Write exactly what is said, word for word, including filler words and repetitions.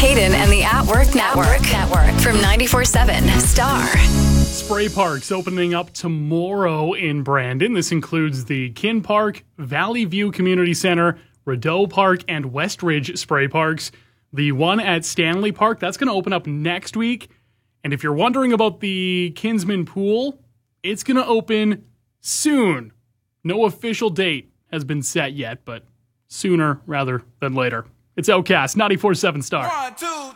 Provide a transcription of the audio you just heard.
Hayden and the At Work Network. Network from ninety-four seven Star. Spray parks opening up tomorrow in Brandon. This includes the Kin Park, Valley View Community Center, Rideau Park, and Westridge Spray Parks. The one at Stanley Park, that's going to open up next week. And if you're wondering about the Kinsman Pool, it's going to open soon. No official date has been set yet, but sooner rather than later. It's Outcast, ninety-four seven Star. One, two,